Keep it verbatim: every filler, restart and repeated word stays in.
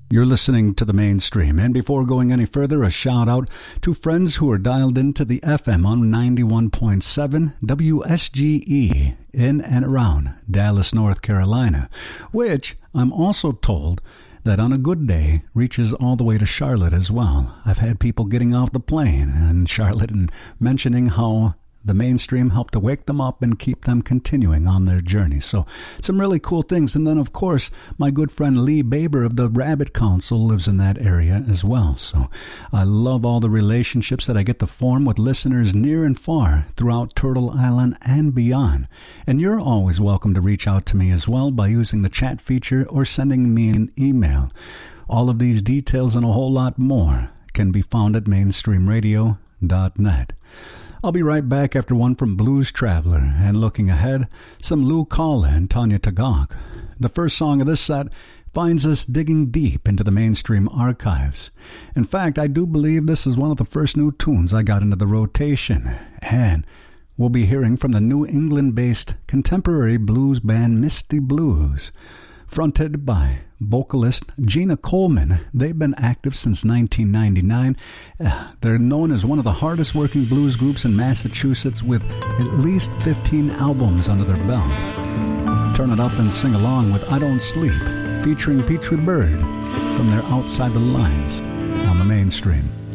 You're listening to the Mainstream, and before going any further, a shout out to friends who are dialed into the F M on ninety-one point seven W S G E in and around Dallas, North Carolina, which I'm also told that on a good day reaches all the way to Charlotte as well. I've had people getting off the plane in Charlotte and mentioning how the Mainstream helped to wake them up and keep them continuing on their journey. So some really cool things. And then, of course, my good friend Lee Baber of the Rabbit Council lives in that area as well. So I love all the relationships that I get to form with listeners near and far throughout Turtle Island and beyond. And you're always welcome to reach out to me as well by using the chat feature or sending me an email. All of these details and a whole lot more can be found at mainstream radio dot net. I'll be right back after one from Blues Traveler, and looking ahead, some Lou Calla and Tanya Tagaq. The first song of this set finds us digging deep into the Mainstream archives. In fact, I do believe this is one of the first new tunes I got into the rotation, and we'll be hearing from the New England-based contemporary blues band Misty Blues. Fronted by vocalist Gina Coleman, they've been active since nineteen ninety-nine. Uh, they're known as one of the hardest working blues groups in Massachusetts with at least fifteen albums under their belt. Turn it up and sing along with I Don't Sleep, featuring Petrie Bird from their Outside the Lines on the Mainstream.